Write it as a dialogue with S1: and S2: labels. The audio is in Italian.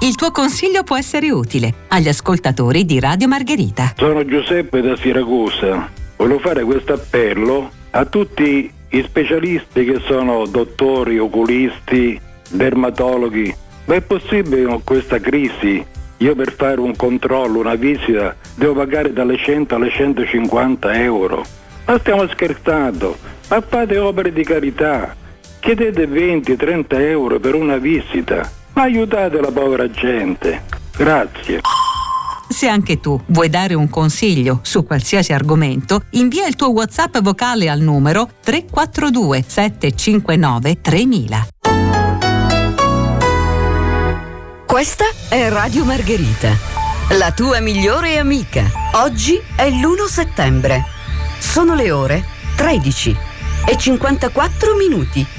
S1: Il tuo consiglio può essere utile agli ascoltatori di Radio Margherita.
S2: Sono Giuseppe da Siracusa. Volevo fare questo appello a tutti i specialisti che sono dottori, oculisti, dermatologhi. Ma è possibile con questa crisi io per fare un controllo, una visita, devo pagare dalle 100 alle 150 euro? Ma stiamo scherzando? Ma fate opere di carità, chiedete 20-30 euro per una visita, ma aiutate la povera gente. Grazie.
S1: Se anche tu vuoi dare un consiglio su qualsiasi argomento, invia il tuo WhatsApp vocale al numero 342 759 3000.
S3: Questa è Radio Margherita, la tua migliore amica. Oggi è l'1 settembre. Sono le ore 13:54.